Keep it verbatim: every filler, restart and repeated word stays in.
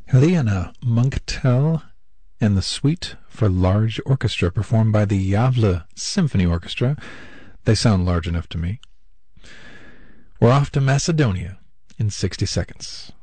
Helena Munktel and the Suite for Large Orchestra, performed by the Gävle Symphony Orchestra. They sound large enough to me. We're off to Macedonia in sixty seconds.